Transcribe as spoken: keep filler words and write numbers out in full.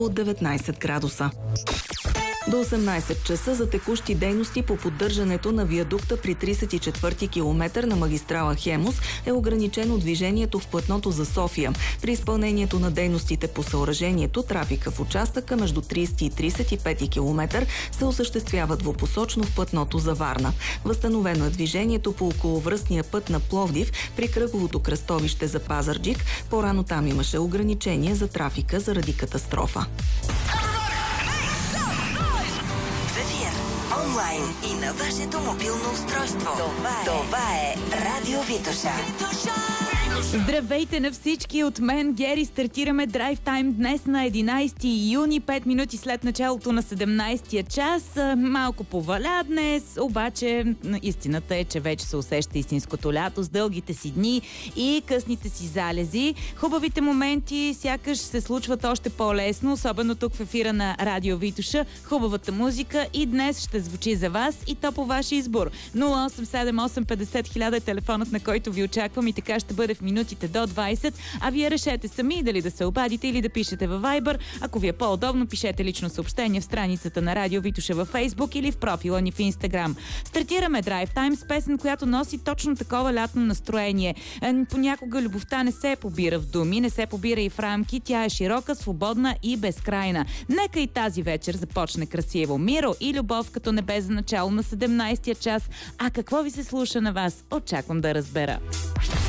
от деветнайсет градуса. До осемнайсет часа за текущи дейности по поддържането на виадукта при трийсет и четвърти километър на магистрала Хемус е ограничено движението в платното за София. При изпълнението на дейностите по съоръжението, трафика в участъка между трийсети и трийсет и пети километър се осъществява двупосочно в платното за Варна. Възстановено е движението по околовръстния път на Пловдив при кръговото кръстовище за Пазарджик. По-рано там имаше ограничение за трафика заради катастрофа. Онлайн и на вашето мобилно устройство. Това е, Това е Радио Витоша. Здравейте на всички от мен, Гери. Стартираме Драйв Тайм днес на единайсети юни, пет минути след началото на седемнайсетия час. Малко поваля днес, обаче истината е, че вече се усеща истинското лято с дългите си дни и късните си залези. Хубавите моменти сякаш се случват още по-лесно, особено тук в ефира на Радио Витоша. Хубавата музика и днес ще звучи за вас и то по ваш избор. нула осем седем осем петдесет хиляда е телефонът, на който ви очаквам, и така ще бъде в минутите до двайсет, а вие решете сами дали да се обадите или да пишете във Viber. Ако ви е по-удобно, пишете лично съобщение в страницата на Радио Витоша във Facebook или в профила ни в Instagram. Стартираме Drive Time с песен, която носи точно такова лятно настроение. Понякога любовта не се побира в думи, не се побира и в рамки, тя е широка, свободна и безкрайна. Нека и тази вечер започне красиво. Миро и любов като небе за начало на седемнайсетия час. А какво ви се слуша на вас? Очаквам да разбера.